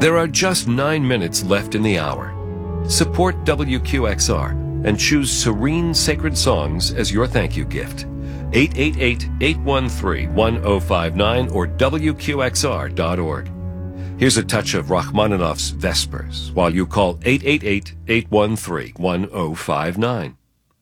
There are just 9 minutes left in the hour. Support WQXR and choose Serene Sacred Songs as your thank you gift. 888-813-1059 or WQXR.org. Here's a touch of Rachmaninoff's Vespers while you call 888-813-1059.